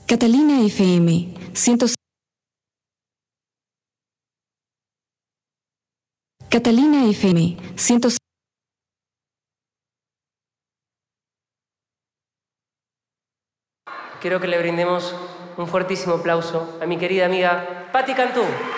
Catalina FM 100. Catalina FM 100. Quiero que le brindemos un fuertísimo aplauso a mi querida amiga Patti Cantú.